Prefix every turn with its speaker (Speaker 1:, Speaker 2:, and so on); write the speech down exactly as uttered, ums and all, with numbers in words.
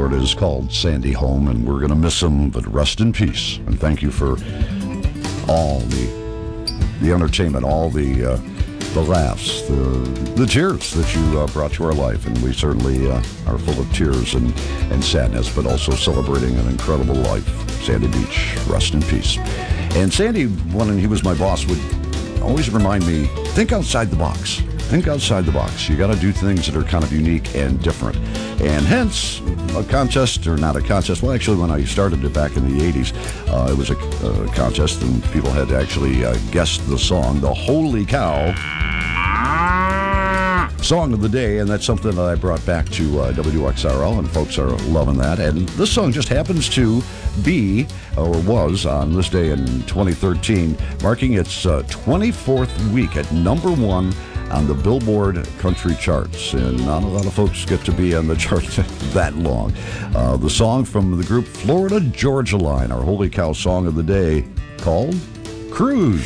Speaker 1: Florida is called Sandy home, and we're going to miss him, but rest in peace. And thank you for all the the entertainment, all the uh, the laughs, the the tears that you uh, brought to our life. And we certainly uh, are full of tears and, and sadness, but also celebrating an incredible life. Sandy Beach, rest in peace. And Sandy, when he was my boss, would always remind me, think outside the box. Think outside the box. You got to do things that are kind of unique and different. And hence, a contest, or not a contest, well, actually, when I started it back in the eighties, uh, it was a, a contest, and people had to actually uh, guess the song, the Holy Cow Song of the Day, and that's something that I brought back to uh, W X R L, and folks are loving that. And this song just happens to be, or was, on this day in twenty thirteen, marking its uh, twenty-fourth week at number one on the Billboard country charts, and not a lot of folks get to be on the charts that long. Uh, the song from the group Florida Georgia Line, our Holy Cow Song of the Day, called Cruise.